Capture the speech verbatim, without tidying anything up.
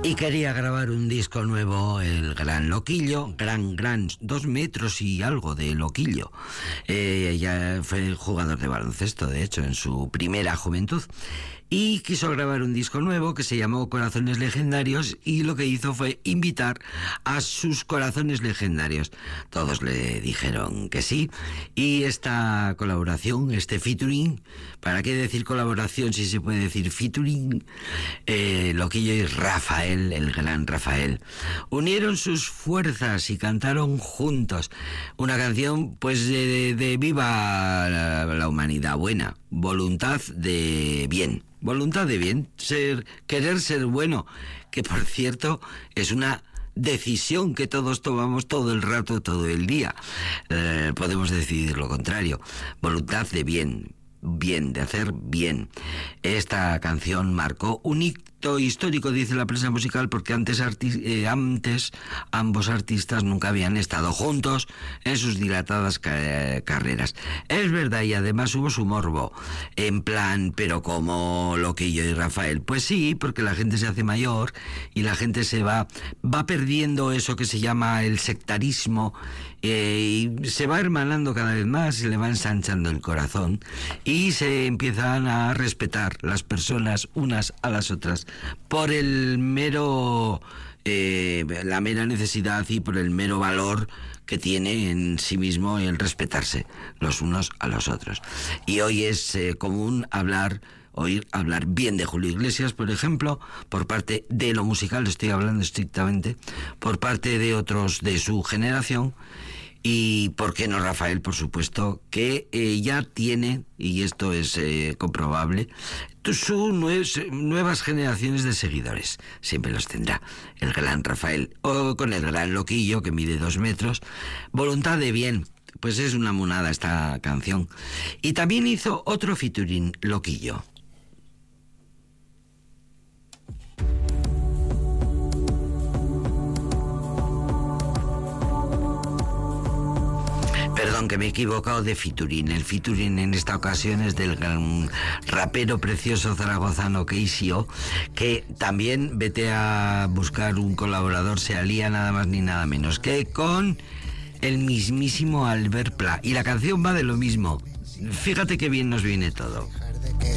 Y quería grabar un disco nuevo, el gran Loquillo, gran, gran, dos metros y algo de Loquillo. Eh, ya fue jugador de baloncesto, de hecho, en su primera juventud. Y quiso grabar un disco nuevo que se llamó Corazones Legendarios, y lo que hizo fue invitar a sus corazones legendarios. Todos le dijeron que sí, y esta colaboración, este featuring, ¿para qué decir colaboración si se puede decir featuring? Eh, Loquillo y Rafael, el gran Rafael, unieron sus fuerzas y cantaron juntos una canción pues de, de, de viva la, la humanidad buena, voluntad de bien. Voluntad de bien, ser, querer ser bueno, que por cierto es una decisión que todos tomamos todo el rato, todo el día. Eh, podemos decidir lo contrario. Voluntad de bien, bien, de hacer bien. Esta canción marcó un hito histórico, dice la prensa musical, porque antes, arti- eh, antes ambos artistas nunca habían estado juntos en sus dilatadas ca- carreras. Es verdad, y además hubo su morbo, en plan, pero como Loquillo y Rafael. Pues sí, porque la gente se hace mayor y la gente se va, va perdiendo eso que se llama el sectarismo, eh, y se va hermanando cada vez más, se le va ensanchando el corazón y se empiezan a respetar las personas unas a las otras por el mero eh, la mera necesidad y por el mero valor que tiene en sí mismo el respetarse los unos a los otros. Y hoy es eh, común hablar oír hablar bien de Julio Iglesias, por ejemplo, por parte de lo musical, estoy hablando estrictamente, por parte de otros de su generación. Y por qué no Rafael, por supuesto, que eh, ya tiene, y esto es eh, comprobable, sus nuevas generaciones de seguidores. Siempre los tendrá el gran Rafael, o con el gran Loquillo, que mide dos metros. Voluntad de bien, pues es una monada esta canción. Y también hizo otro featuring, Loquillo. Perdón, que me he equivocado de featuring. El featuring en esta ocasión es del gran rapero precioso zaragozano Keisio, que también, vete a buscar un colaborador, se alía nada más ni nada menos que con el mismísimo Albert Pla. Y la canción va de lo mismo. Fíjate qué bien nos viene todo.